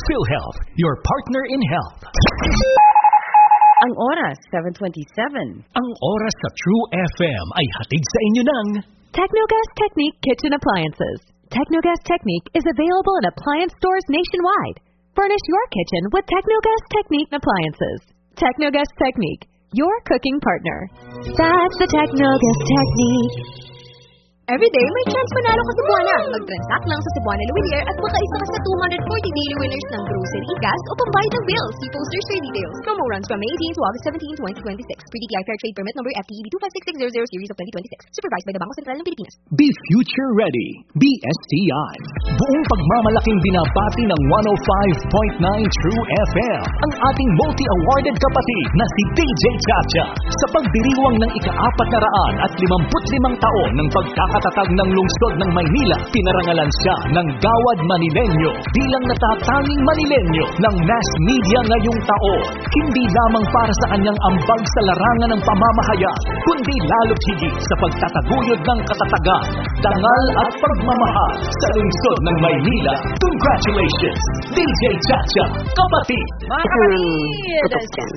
PhilHealth, your partner in health. Ang oras, 7:27. Ang oras sa True FM ay hatid sa inyo ng Technogas Technique Kitchen Appliances. Technogas Technique is available in appliance stores nationwide. Furnish your kitchen with Technogas Technique appliances. Technogas Technique, your cooking partner. That's the Technogas Technique. Everyday, may chance manalo ka sa Cebuana. Mag-transact lang sa Cebuana Luwilier at makaisa ka sa 240 daily winners ng grocery, gas o pambayad ng bills. See posters for details. Promo runs from May 18 to August 17, 2026. PDTI Fair Trade Permit number FTEB 256600 series of 2026. Supervised by the Bangko Sentral ng Pilipinas. Be Future Ready, BSTI. Buong pagmamalaking binabati ng 105.9 True FM ang ating multi-awarded kapatid na si DJ Chacha sa pagdiriwang ng ika-455 taon ng pagkakatatag ng lungsod ng Maynila. Pinarangalan siya ng Gawad Manilenyo bilang natatanging Manilenyo ng mass media ngayong taon. Hindi lamang para sa kanyang ambag sa larangan ng pamamahayag, kundi lalo't higit sa pagtataguyod ng katatagan, dangal at pagmamahal sa lungsod ng Maynila. Congratulations, DJ Chacha, kapatid! Mga kapatid,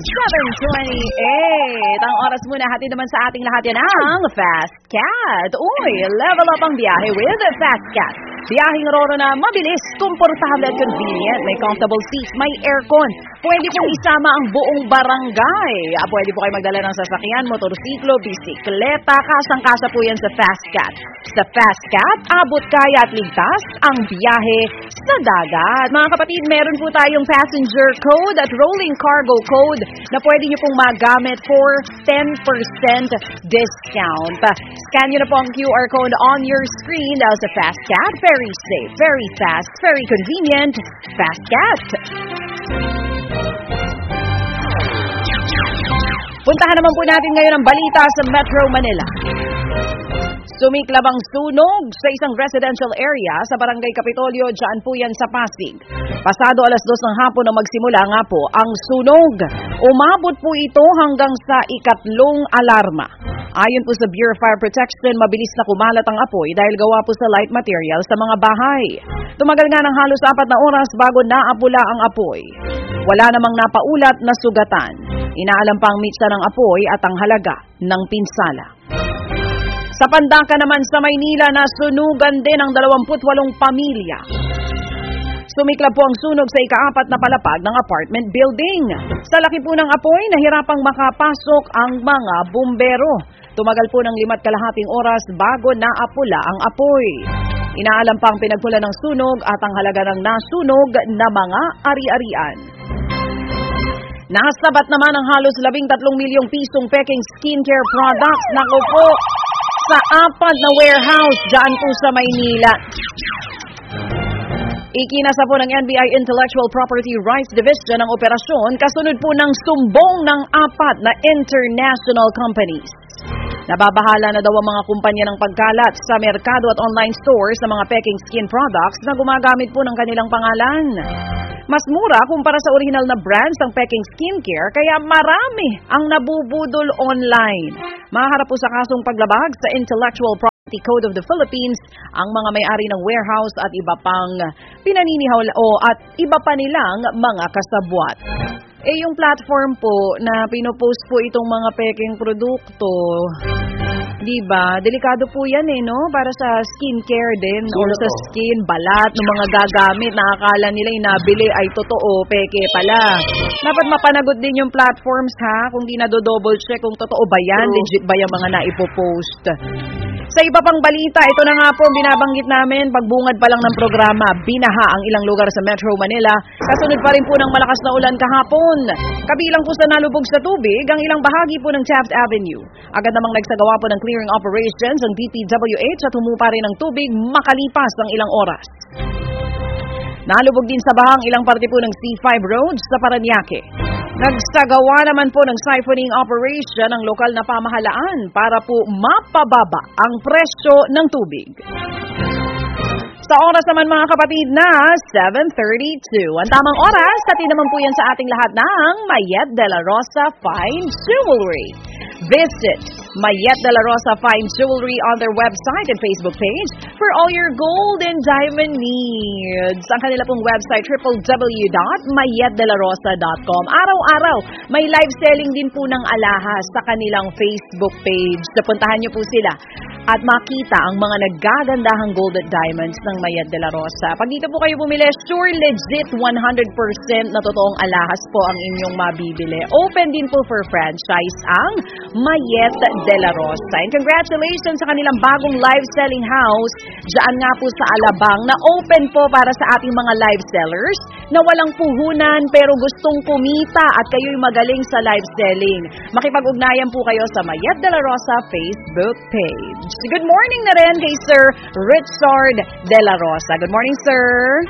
7:28. Ang oras muna, hatid naman sa ating lahat yan ang Fast Cat. Uy, level up ang biyahe with Fast Cat. Biyaheng roro na mabilis, komportable at convenient. May comfortable seats, may aircon. Pwede pong isama ang buong barangay. Pwede po kayo magdala ng sasakyan, motorsiklo, bisikleta. Kasang-kasa po yan sa Fast Cat. Sa Fast Cat, abot kaya at ligtas ang biyahe sa dagat. Mga kapatid, meron po tayong passenger code at rolling cargo code na pwede nyo pong magamit for 10% discount. Scan nyo na po ang QR code on your screen dahil sa Fast Cat. Very safe, very fast, very convenient. Fast Cat. Puntahan naman po natin ngayon ang balita sa Metro Manila. Sumiklab ang sunog sa isang residential area sa Barangay Kapitolyo, dyan po yan sa Pasig. Pasado 2:00 ng hapon na magsimula nga po ang sunog. Umabot po ito hanggang sa ikatlong alarma. Ayon po sa Bureau of Fire Protection, mabilis na kumalat ang apoy dahil gawa po sa light material sa mga bahay. Tumagal nga ng halos 4 na oras bago naapula ang apoy. Wala namang napaulat na sugatan. Inaalam pa ang mitsa ng apoy at ang halaga ng pinsala. Sa Pandaka naman sa Maynila, nasunugan din ang 28 pamilya. Sumiklab po ang sunog sa ika-4 na palapag ng apartment building. Sa laki po ng apoy, nahirapang makapasok ang mga bumbero. Tumagal po ng 5.5 oras bago naapula ang apoy. Inaalam pa ang pinagmula ng sunog at ang halaga ng nasunog na mga ari-arian. Nasabat naman ang halos 13 milyong pisong peking skincare products. Naku po, sa 4 na warehouse dyan po sa Maynila. Ikinasa po ng NBI Intellectual Property Rights Division ang operasyon kasunod po ng sumbong ng 4 na international companies. Nababahala na daw ang mga kumpanya ng pagkalat sa merkado at online stores ng mga peking skin products na gumagamit po ng kanilang pangalan. Mas mura kumpara sa original na brands ng peking skincare kaya marami ang nabubudol online. Maharap po sa kasong paglabag sa Intellectual Property Code of the Philippines ang mga may-ari ng warehouse at iba pang pinaninihaw at iba pa nilang mga kasabwat. Yung platform po na pinopost po itong mga peking produkto, diba? Delikado po yan no? Para sa skincare din, or sa skin, balat, ng mga gagamit, nakakala nila yung nabili ay totoo, peke pala. Dapat mapanagot din yung platforms kung di na-double check kung totoo ba yan, legit ba yung mga naipopost. Sa iba pang balita, ito na nga po ang binabanggit namin, pagbungad pa lang ng programa, binaha ang ilang lugar sa Metro Manila, kasunod pa rin po ng malakas na ulan kahapon. Kabilang po sa nalubog sa tubig, ang ilang bahagi po ng Taft Avenue. Agad namang nagsagawa po ng clearing operations ang DPWH at humupa rin ng tubig makalipas ng ilang oras. Nalubog din sa bahang ilang parte po ng C5 roads sa Parañaque. Nagsagawa naman po ng siphoning operation ang lokal na pamahalaan para po mapababa ang presyo ng tubig. Sa oras naman mga kapatid na 7:32. Ang tamang oras, naman po yan sa ating lahat ng Mayet de la Rosa Fine Jewelry. Visit Mayet de la Rosa Fine Jewelry on their website and Facebook page for all your gold and diamond needs. Ang kanila pong website, www.mayetdelarosa.com. Araw-araw, may live selling din po ng alahas sa kanilang Facebook page. Puntahan niyo po sila at makita ang mga naggagandahang gold at diamonds ng Mayet de la Rosa. Pag dito po kayo bumili, sure legit 100% na totoong alahas po ang inyong mabibili. Open din po for franchise ang Mayet de la Rosa. And congratulations sa kanilang bagong live selling house diyan nga po sa Alabang na open po para sa ating mga live sellers na walang puhunan pero gustong kumita at kayo'y magaling sa live selling. Makipag-ugnayan po kayo sa Mayet de la Rosa Facebook page. Good morning na rin kay Sir Richard de la Rosa. Good morning, sir.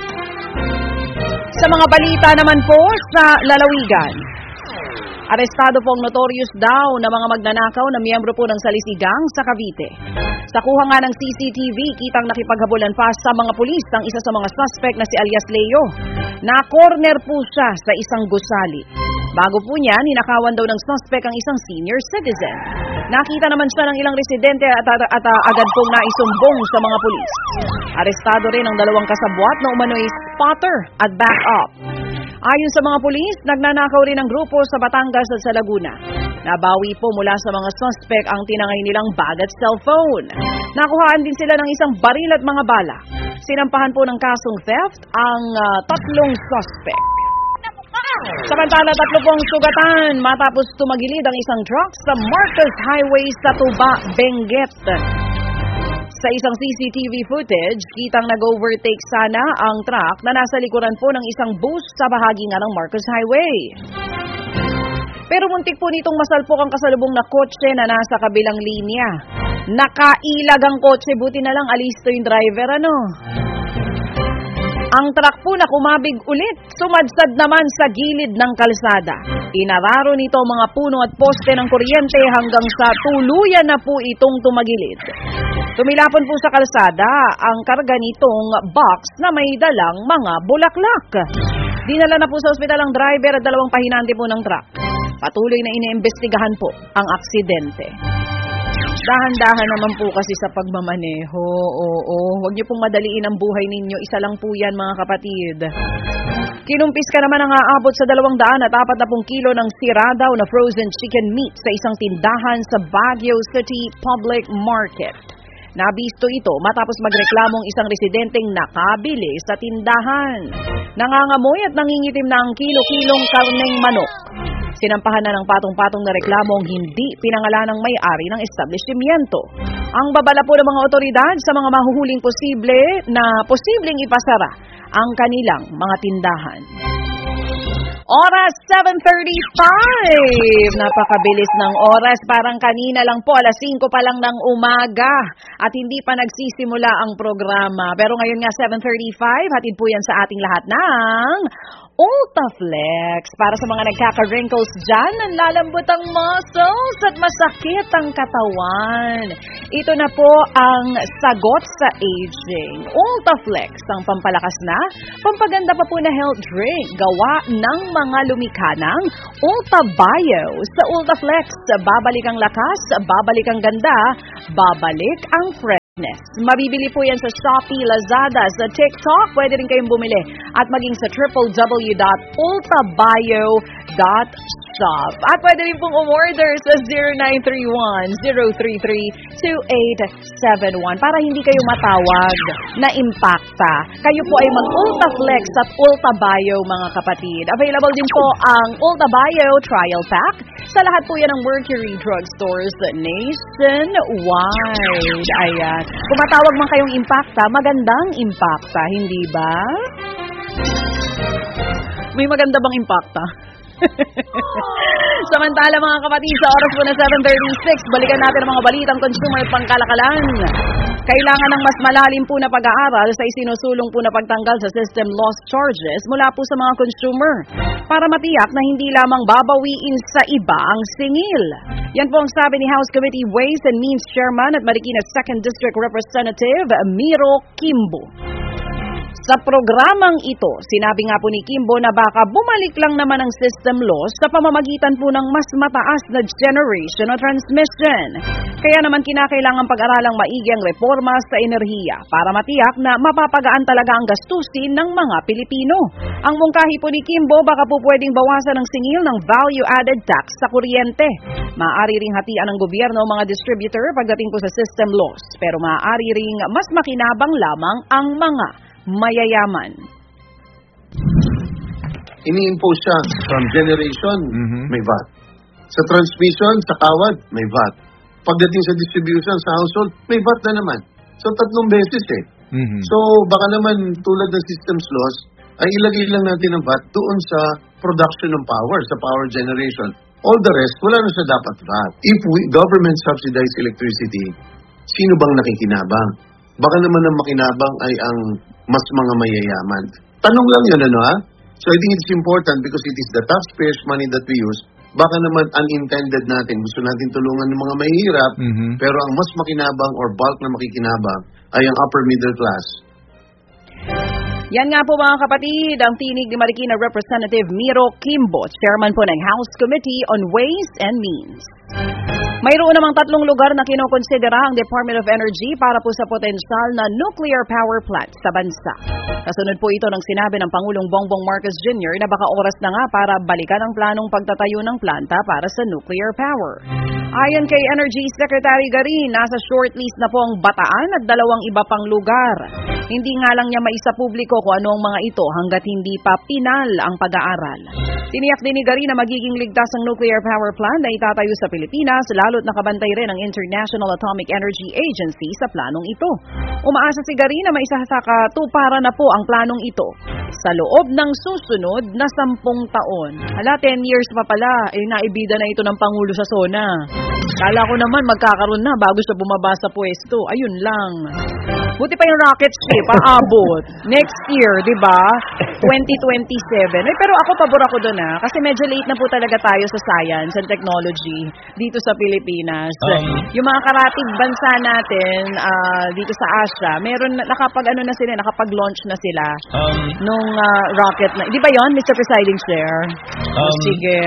Sa mga balita naman po sa lalawigan. Arestado pong notorious daw na mga magnanakaw na miyembro po ng Salisigang sa Cavite. Sa kuha nga ng CCTV, kitang nakipaghabulan pa sa mga pulis ang isa sa mga suspect na si alias Leo. Na-corner po siya sa isang gusali. Bago po niyan, hinakawan daw ng suspect ang isang senior citizen. Nakita naman siya ng ilang residente at agad pong naisumbong sa mga pulis. Arestado rin ang dalawang kasabwat na umano'y spotter at backup. Ayon sa mga pulis, nagnanakaw rin ang grupo sa Batangas at sa Laguna. Nabawi po mula sa mga suspect ang tinangay nilang bag at cellphone. Nakuhaan din sila ng isang baril at mga bala. Sinampahan po ng kasong theft ang tatlong suspect. Samantala, 3 pong sugatan matapos tumagilid ang isang truck sa Marcos Highway sa Tuba, Benguet. Sa isang CCTV footage, kitang nag-overtake sana ang truck na nasa likuran po ng isang bus sa bahagi nga ng Marcos Highway. Pero muntik po nitong masalpok ang kasalubong na kotse na nasa kabilang linya. Nakailag ang kotse, buti na lang alisto yung driver, ano? Ang truck po na kumabig ulit, sumadsad naman sa gilid ng kalsada. Inararo nito mga puno at poste ng kuryente hanggang sa tuluyan na po itong tumagilid. Tumilapon po sa kalsada ang karga nitong box na may dalang mga bulaklak. Dinala na po sa ospital ang driver at 2 pahinante po ng truck. Patuloy na iniimbestigahan po ang aksidente. Dahan-dahan naman po kasi sa pagmamaneho. Oo, huwag niyo pong madaliin ang buhay ninyo. Isa lang po yan, mga kapatid. Kinumpis ka naman ang aabot sa 240 kilo ng sira daw na frozen chicken meat sa isang tindahan sa Baguio City Public Market. Nabisto ito matapos magreklamong isang residenteng nakabili sa tindahan. Nangangamoy at nangingitim na ang kilo-kilong karneng manok. Sinampahan na ng patong-patong na reklamong hindi pinangalanang may-ari ng establishmento. Ang babala po ng mga otoridad sa mga mahuhuling posibleng ipasara ang kanilang mga tindahan. Oras 7:35. Napakabilis ng oras. Parang kanina lang po, 5:00 pa lang ng umaga. At hindi pa nagsisimula ang programa. Pero ngayon nga 7:35, hatid po yan sa ating lahat ng Ultaflex. Para sa mga nagkaka-wrinkles dyan, nanlalambot ang muscles at masakit ang katawan. Ito na po ang sagot sa aging. Ultaflex, ang pampalakas na, pampaganda pa po na health drink, gawa ng mga lumikha ng Ultabio. Sa Ultaflex, babalik ang lakas, babalik ang ganda, babalik ang freshness. Mabibili po yan sa Shopee, Lazada, sa TikTok. Pwede rin kayong bumili at maging sa www.ultabio.shop. At pwede rin pong umorder sa 0931-033-2871 para hindi kayo matawag na impacta. Kayo po ay mag-Ultaflex at Ultabio, mga kapatid. Available din po ang Ultabio Trial Pack sa lahat po yan ng Mercury Drugstores nationwide. Ayan. Kung matawag man kayong impacta, magandang impacta, hindi ba? May maganda bang impacta? Samantala, mga kapatid, sa oras po na 7:36, balikan natin ang mga balitang consumer at pangkalakalan. Kailangan ng mas malalim po na pag-aaral sa isinusulong po na pagtanggal sa system loss charges mula po sa mga consumer para matiyak na hindi lamang babawiin sa iba ang singil. Yan po ang sabi ni House Committee Ways and Means Chairman at Marikina 2nd District Representative Miro Kimbo. Sa programang ito, sinabi nga po ni Kimbo na baka bumalik lang naman ang system loss sa pamamagitan po ng mas mataas na generation o transmission. Kaya naman kinakailangan pag-aralang maigi ang reforma sa enerhiya para matiyak na mapapagaan talaga ang gastusin ng mga Pilipino. Ang mungkahi po ni Kimbo, baka po pwedeng bawasan ng singil ng value-added tax sa kuryente. Maaari ring hatian ng gobyerno o mga distributor pagdating po sa system loss, pero maaari ring mas makinabang lamang ang mga mayayaman. Ini-impose siya from generation, may VAT. Sa transmission, sa kawad, may VAT. Pagdating sa distribution, sa household, may VAT na naman. So, 3 beses eh. So, baka naman tulad ng systems loss, ay ilagay lang natin ang VAT doon sa production ng power, sa power generation. All the rest, wala na siya dapat VAT. If government subsidize electricity, sino bang nakikinabang? Baka naman ang makinabang ay ang mas mga mayayaman. Tanong lang yun, ano ha? So I think it's important because it is the taxpayers' money that we use. Baka naman unintended natin. Gusto natin tulungan ng mga mahihirap, pero ang mas makinabang or bulk na makikinabang ay ang upper middle class. Yan nga po mga kapatid, ang tinig ni Marikina Representative Miro Kimbo, chairman po ng House Committee on Ways and Means. Mayroon namang 3 lugar na kinokonsidera ang Department of Energy para po sa potensyal na nuclear power plant sa bansa. Kasunod po ito ng sinabi ng Pangulong Bongbong Marcos Jr. na baka oras na nga para balikan ang planong pagtatayo ng planta para sa nuclear power. Ayon kay Energy Secretary Garin, nasa shortlist na po ang Bataan at 2 iba pang lugar. Hindi nga lang niya maisapubliko kung ano ang mga ito hanggat hindi pa pinal ang pag-aaral. Tiniyak din ni Garin na magiging ligtas ang nuclear power plant na itatayo sa Pilipinas, lalo't nakabantay rin ang International Atomic Energy Agency sa planong ito. Umaasa si Garin na maisasakatuparan na po ang planong ito sa loob ng susunod na 10 taon. 10 years pa pala, naibida na ito ng Pangulo sa SONA. Kala ko naman magkakaroon na bago siya bumaba sa pwesto. Ayun lang. Buti pa yung rocket ship, aabot. Next year, di ba? 2027. Pero ako, pabor ako doon kasi medyo late na po talaga tayo sa science and technology dito sa Pilipinas. Yung mga karatig bansa natin dito sa Asia, meron nakapag-launch na sila nung rocket na. Di ba yon, Mr. Presiding Chair? Sige.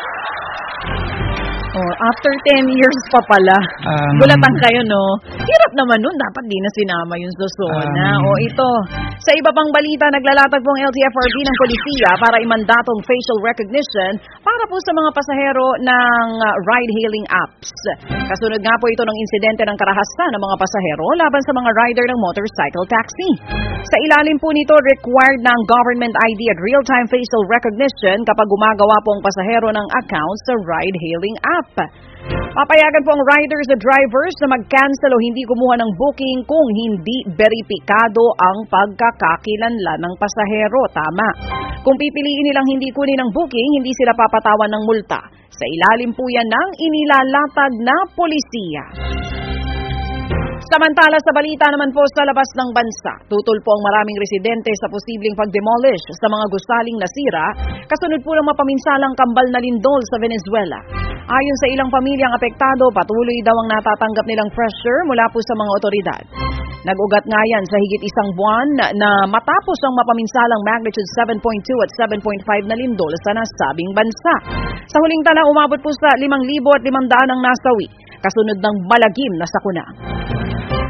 After 10 years pa pala. Bulatan kayo, no? Hirap naman nun. Dapat di na sinama yung Susona. Ito. Sa iba pang balita, naglalatag po ang LTFRB ng polisiya para imandatong facial recognition para po sa mga pasahero ng ride-hailing apps. Kasunod nga po ito ng insidente ng karahasan ng mga pasahero laban sa mga rider ng motorcycle taxi. Sa ilalim po nito, required ng government ID at real-time facial recognition kapag gumagawa po ang pasahero ng account sa ride-hailing app. Papayagan po ang riders at drivers na mag-cancel o hindi kumuha ng booking kung hindi beripikado ang pagkakakilanlan ng pasahero. Tama. Kung pipiliin nilang hindi kunin ang booking, hindi sila papatawan ng multa. Sa ilalim po yan ng inilalatag na polisiya. Samantala sa balita naman po sa labas ng bansa, tutol po ang maraming residente sa posibleng pag-demolish sa mga gusaling nasira, kasunod po ng mapaminsalang kambal na lindol sa Venezuela. Ayon sa ilang pamilyang apektado, patuloy daw ang natatanggap nilang pressure mula po sa mga otoridad. Nag-ugat nga yan sa higit 1 buwan na matapos ang mapaminsalang magnitude 7.2 at 7.5 na lindol sa nasabing bansa. Sa huling tala, umabot po sa 5,500 ang nasawi, kasunod ng malagim na sakuna.